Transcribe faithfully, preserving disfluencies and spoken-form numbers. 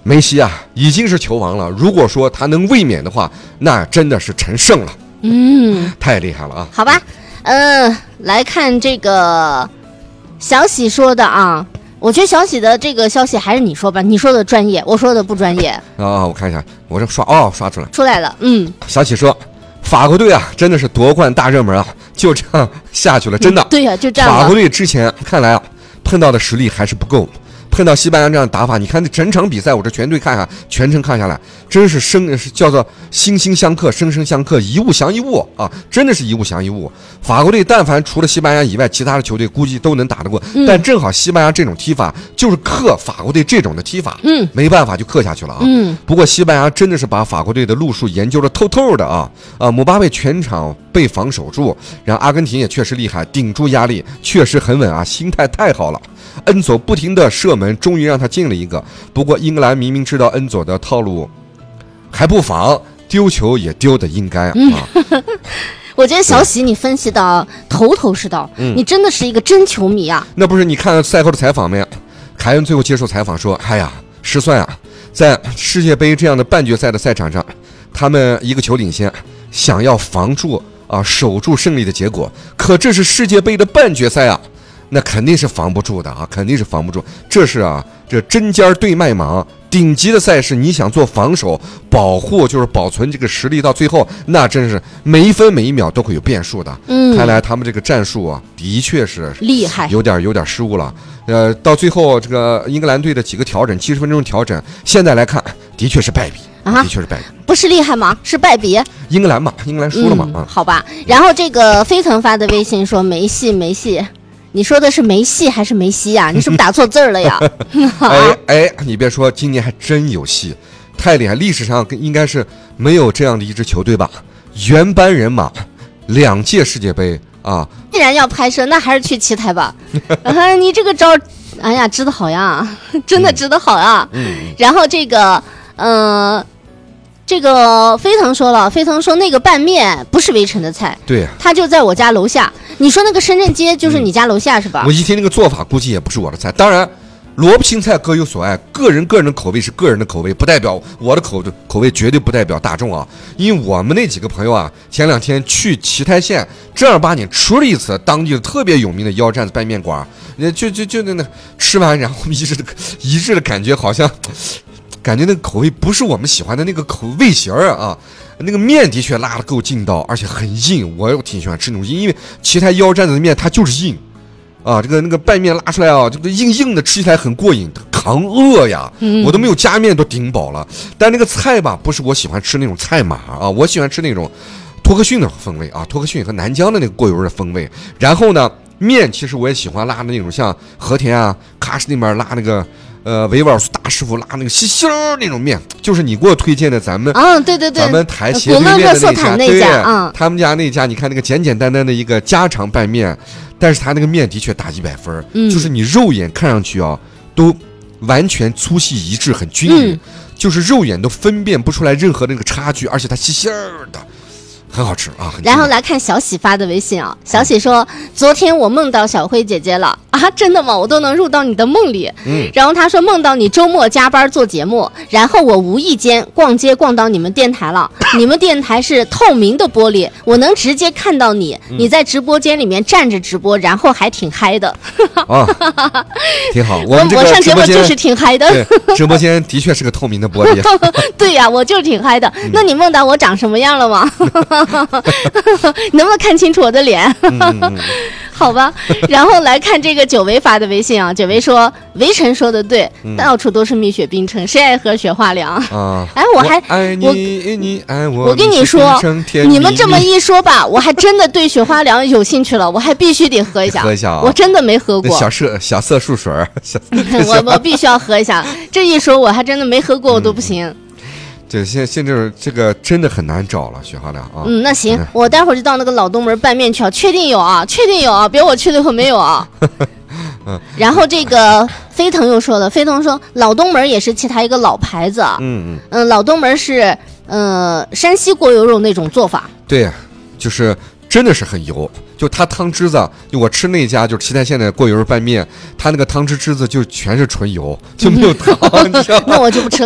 梅西啊，已经是球王了。如果说他能卫冕的话，那真的是成圣了。 嗯， 太厉害了啊！ 好吧，嗯、呃，来看这个小喜说的啊，我觉得小喜的这个消息还是你说吧，你说的专业，我说的不专业啊。我看一下，我这刷哦，刷出来出来了。嗯， 小喜说，法国队啊，真的是夺冠大热门啊，就这样下去了，真的。 嗯、对呀、啊，就这样。 法国队之前看来啊，碰到的实力还是不够。碰到西班牙这样的打法，你看这整场比赛，我这全队看看，全程看下来，真是生是叫做惺惺相克，生生相克，一物降一物啊，真的是一物降一物。法国队但凡除了西班牙以外，其他的球队估计都能打得过，嗯、但正好西班牙这种踢法就是克法国队这种的踢法， 嗯， 没办法就克下去了啊。 嗯， 不过西班牙真的是把法国队的路数研究的透透的啊啊！姆巴佩全场被防守住，然后阿根廷也确实厉害，顶住压力确实很稳啊，心态太好了。恩佐不停的射门，终于让他进了一个。不过英格兰明明知道恩佐的套路，还不防，丢球也丢的应该啊。嗯、 我觉得小喜你分析的头头是道，嗯、你真的是一个真球迷啊。 那不是你看赛后的采访没？凯恩最后接受采访说：“哎呀，失算啊，在世界杯这样的半决赛的赛场上，他们一个球领先，想要防住啊，守住胜利的结果，可这是世界杯的半决赛啊。”那肯定是防不住的啊，肯定是防不住。这是啊，这针尖对麦芒，顶级的赛事，你想做防守保护，就是保存这个实力，到最后那真是每一分每一秒都会有变数的。嗯，看来他们这个战术啊，的确是厉害， 有点有点失误了。呃，到最后这个英格兰队的几个调整，七十分钟调整，现在来看，的确是败笔啊，的确是败笔。 不是厉害吗？是败笔。 英格兰嘛，英格兰输了嘛。 嗯，好吧。然后这个飞腾发的微信说没戏没戏。你说的是梅西还是梅西呀？你是不是打错字儿了呀？ 哎哎，你别说，今年还真有戏，太厉害！历史上应该是没有这样的一支球队吧？原班人马，两届世界杯啊！ 既然要拍摄，那还是去奇台吧。啊，你这个招，哎呀，支得好呀，真的支得好呀。嗯。然后这个，呃。这个飞腾说了，飞腾说那个拌面不是围城的菜， 对， 他就在我家楼下。你说那个深圳街就是你家楼下、嗯、是吧？ 我一听那个做法，估计也不是我的菜。当然，萝卜青菜各有所爱，个人个人的口味是个人的口味，不代表我的口口味绝对不代表大众啊。因为我们那几个朋友啊，前两天去奇台县正儿八经吃了一次当地的特别有名的腰站子拌面馆，就就就那那吃完，然后一致的一致的感觉好像。感觉那个口味不是我们喜欢的那个口味型啊，那个面的确拉得够劲道，而且很硬，我挺喜欢吃那种硬，因为其他腰站子的面它就是硬啊，这个那个拌面拉出来啊，这个硬硬的吃起来很过瘾，扛饿呀，嗯、我都没有加面都顶饱了。但那个菜吧，不是我喜欢吃那种菜码啊，我喜欢吃那种托克逊的风味啊，托克逊和南疆的那个过油的风味。然后呢，面其实我也喜欢拉的那种，像和田啊、喀什那边拉那个。呃，维吾尔族大师傅拉那个细细儿那种面，就是你给我推荐的咱们啊，对对对， 咱们台斜对面的那家， 那家啊， 他们家那家，你看那个简简单单的一个家常拌面，但是他那个面的确打一百分，嗯、就是你肉眼看上去啊，都完全粗细一致，很均匀，嗯、就是肉眼都分辨不出来任何那个差距，而且它细细儿的。很好吃啊！ 然后来看小喜发的微信啊，小喜说：“嗯、昨天我梦到小辉姐姐了啊，真的吗？我都能入到你的梦里。”嗯，然后他说梦到你周末加班做节目，然后我无意间逛街逛到你们电台了。你们电台是透明的玻璃，我能直接看到你。嗯、你在直播间里面站着直播，然后还挺嗨的。 啊，挺好。我们这个我上节目就是挺嗨的。 直播间的确是个透明的玻璃。 对呀、啊，我就是挺嗨的。嗯、那你梦到我长什么样了吗？能不能看清楚我的脸？嗯嗯、好吧，然后来看这个九维发的微信啊，九维说围城说的对，嗯、到处都是蜜雪冰城，谁爱喝雪花凉啊？哎，我还我爱你， 我你爱我， 我跟你说，你们这么一说吧，我还真的对雪花凉有兴趣了，我还必须得喝一下， 喝一下啊！ 我真的没喝过小色小色素水我我必须要喝一下。这一说，我还真的没喝过，我都不行。嗯这现现在这个真的很难找了，雪花凉啊。 嗯，那行，嗯、我待会儿就到那个老东门拌面去，确定有啊，确定有啊，别我去了以后没有啊。嗯、然后这个飞腾又说了，飞腾说老东门也是其他一个老牌子啊。嗯嗯嗯，老东门是呃山西过油肉那种做法。 对，就是真的是很油。就它汤汁子，就我吃那家就是奇台县的过油拌面，它那个汤汁汁子就全是纯油，就没有汤，你知道吗？ 那我就不吃了。